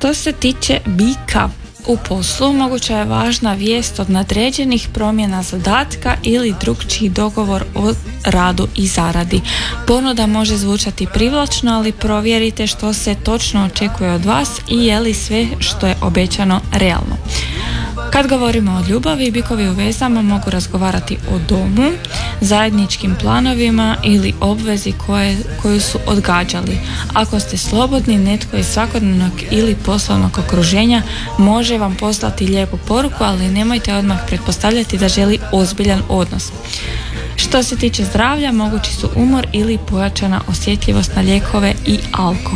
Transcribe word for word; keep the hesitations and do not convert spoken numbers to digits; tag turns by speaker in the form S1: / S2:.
S1: Što se tiče bika, u poslu moguća je važna vijest od nadređenih, promjena zadatka ili drukčiji dogovor o radu i zaradi. Ponuda može zvučati privlačno, ali provjerite što se točno očekuje od vas i je li sve što je obećano realno. Kad govorimo o ljubavi, bikovi u vezama mogu razgovarati o domu, zajedničkim planovima ili obvezi koje, koju su odgađali. Ako ste slobodni, netko iz svakodnevnog ili poslovnog okruženja može vam poslati lijepu poruku, ali nemojte odmah pretpostavljati da želi ozbiljan odnos. Što se tiče zdravlja, mogući su umor ili pojačana osjetljivost na lijekove i alkohol.